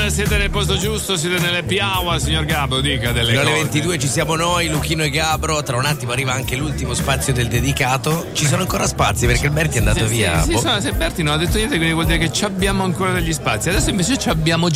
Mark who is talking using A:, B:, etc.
A: siete nel posto giusto, siete nelle Piaua, signor Gabro, dica delle
B: fino
A: cose.
B: alle 22 ci siamo noi, Luchino e Gabro. Tra un attimo arriva anche l'ultimo spazio del dedicato. Ci sono ancora spazi perché il Berti è andato via.
A: Sì, se Berti non ha detto niente, quindi vuol dire che ci abbiamo ancora degli spazi. Adesso invece ci abbiamo